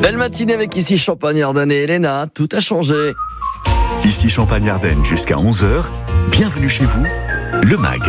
Belle matinée avec ici Champagne-Ardenne et Elena, tout a changé. Ici Champagne-Ardenne jusqu'à 11h, bienvenue chez vous, le MAG.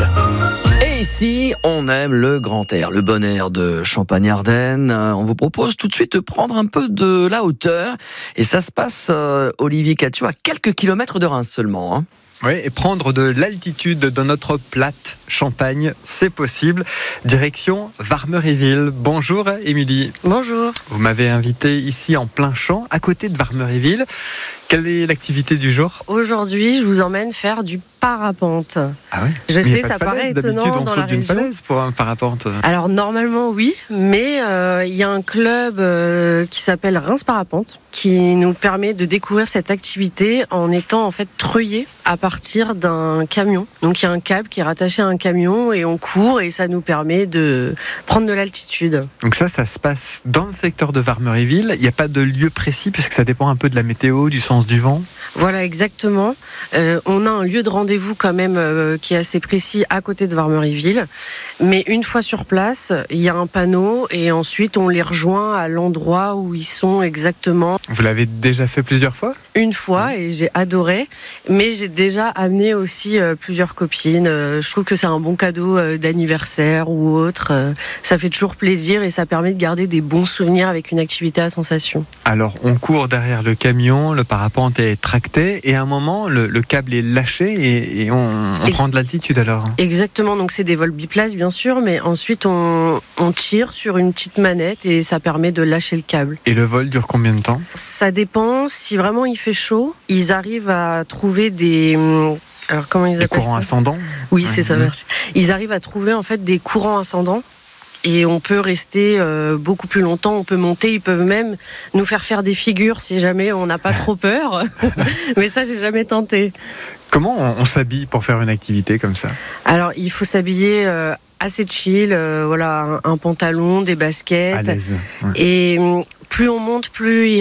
Et ici, on aime le grand air, le bon air de Champagne-Ardenne. On vous propose tout de suite de prendre un peu de la hauteur. Et ça se passe, Olivier Catio, à quelques kilomètres de Reims seulement, hein. Oui, et prendre de l'altitude dans notre plate Champagne, c'est possible. Direction Varmeryville. Bonjour Émilie. Bonjour. Vous m'avez invité ici en plein champ, à côté de Varmeryville. Quelle est l'activité du jour ? Aujourd'hui, je vous emmène faire du parapente. Ah oui. Je sais, ça paraît étonnant d'habitude, on dans saute la d'une région. falaise pour un parapente. Alors normalement oui, mais il y a un club qui s'appelle Reims Parapente qui nous permet de découvrir cette activité en étant en fait treuillé à partir d'un camion. Donc il y a un câble qui est rattaché à un camion et on court et ça nous permet de prendre de l'altitude. Donc ça se passe dans le secteur de Varmeryville. Il n'y a pas de lieu précis puisque ça dépend un peu de la météo, du sens du vent. Voilà, exactement. On a un lieu de rendez-vous quand même qui est assez précis à côté de Varmeryville. Mais une fois sur place, il y a un panneau et ensuite on les rejoint à l'endroit où ils sont exactement. Vous l'avez déjà fait plusieurs fois ? Une fois et j'ai adoré. Mais j'ai déjà amené aussi plusieurs copines. Je trouve que c'est un bon cadeau d'anniversaire ou autre. Ça fait toujours plaisir et ça permet de garder des bons souvenirs avec une activité à sensation. Alors, on court derrière le camion, le parapente est tracté et à un moment, le câble est lâché et on prend de l'altitude alors. Exactement, donc c'est des vols biplaces bien sûr, mais ensuite on tire sur une petite manette et ça permet de lâcher le câble. Et le vol dure combien de temps ? Ça dépend, si vraiment il fait chaud, ils arrivent à trouver des... Alors comment ils appellent ça ? Des courants ascendants ? Oui, c'est ça, merci. Ils arrivent à trouver en fait des courants ascendants. Et on peut rester beaucoup plus longtemps, on peut monter, ils peuvent même nous faire des figures si jamais on n'a pas trop peur. Mais ça, j'ai jamais tenté. Comment on s'habille pour faire une activité comme ça ? Alors, il faut s'habiller assez chill, voilà, un pantalon, des baskets. À l'aise. Ouais. Et plus on monte, plus